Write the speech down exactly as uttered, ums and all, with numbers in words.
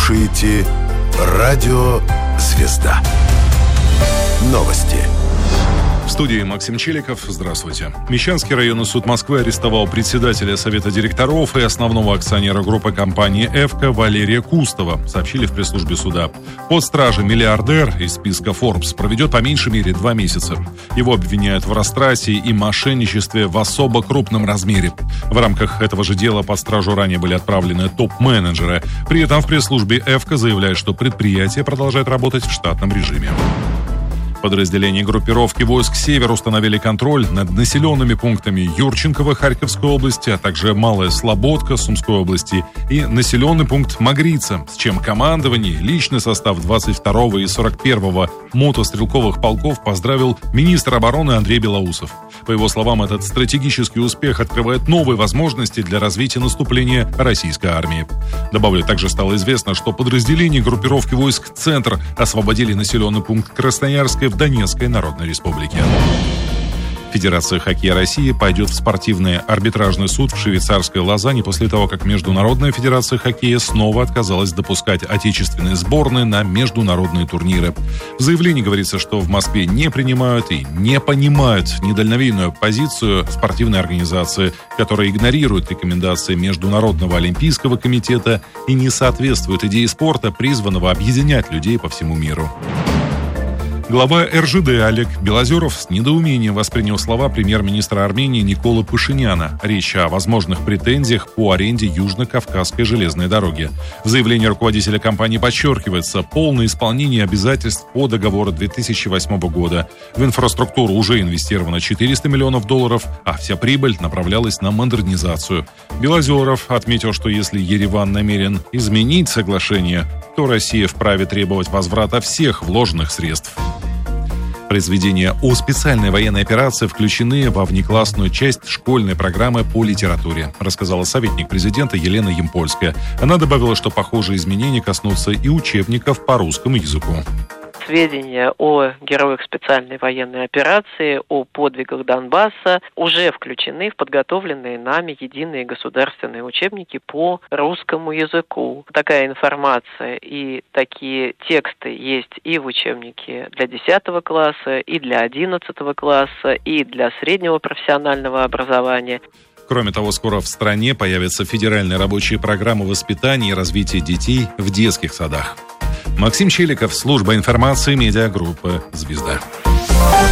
слушаете Радио «Звезда». Новости. В студии Максим Челиков. Здравствуйте. Мещанский районный суд Москвы арестовал председателя Совета директоров и основного акционера группы компании «Эвка» Валерия Кустова, сообщили в пресс-службе суда. Под стражей миллиардер из списка Forbes проведет по меньшей мере два месяца. Его обвиняют в растрате и мошенничестве в особо крупном размере. В рамках этого же дела под стражу ранее были отправлены топ-менеджеры. При этом в пресс-службе «Эвка» заявляют, что предприятие продолжает работать в штатном режиме. Подразделения группировки войск «Север» установили контроль над населенными пунктами Юрченково Харьковской области, а также Малая Слободка Сумской области и населенный пункт Магрица, с чем командование, личный состав двадцать второго и сорок первого мотострелковых полков поздравил министр обороны Андрей Белоусов. По его словам, этот стратегический успех открывает новые возможности для развития наступления российской армии. Добавлю, также стало известно, что подразделения группировки войск «Центр» освободили населенный пункт Красноярской в Донецкой Народной Республике. Федерация хоккея России пойдет в спортивный арбитражный суд в швейцарской Лозанне после того, как Международная федерация хоккея снова отказалась допускать отечественные сборные на международные турниры. В заявлении говорится, что в Москве не принимают и не понимают недальновидную позицию спортивной организации, которая игнорирует рекомендации Международного олимпийского комитета и не соответствует идее спорта, призванного объединять людей по всему миру. Глава эр жэ дэ Олег Белозеров с недоумением воспринял слова премьер-министра Армении Николы Пашиняна. Речь о возможных претензиях по аренде Южно-Кавказской железной дороги. В заявлении руководителя компании подчеркивается полное исполнение обязательств по договору две тысячи восьмого года. В инфраструктуру уже инвестировано четыреста миллионов долларов, а вся прибыль направлялась на модернизацию. Белозеров отметил, что если Ереван намерен изменить соглашение, то Россия вправе требовать возврата всех вложенных средств. Произведения о специальной военной операции включены во внеклассную часть школьной программы по литературе, рассказала советник президента Елена Ямпольская. Она добавила, что похожие изменения коснутся и учебников по русскому языку. Сведения о героях специальной военной операции, о подвигах Донбасса уже включены в подготовленные нами единые государственные учебники по русскому языку. Такая информация и такие тексты есть и в учебнике для десятого класса, и для одиннадцатого класса, и для среднего профессионального образования. Кроме того, скоро в стране появятся федеральные рабочие программы воспитания и развития детей в детских садах. Максим Челиков, служба информации, медиагруппы «Звезда».